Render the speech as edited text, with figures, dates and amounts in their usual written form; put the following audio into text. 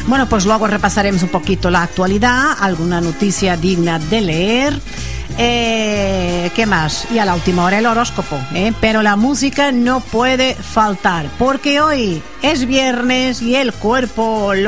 Bueno, pues luego repasaremos un poquito la actualidad, alguna noticia digna de leer. ¿Qué más? Y a la última hora el horóscopo, pero la música no puede faltar, porque hoy es viernes y el cuerpo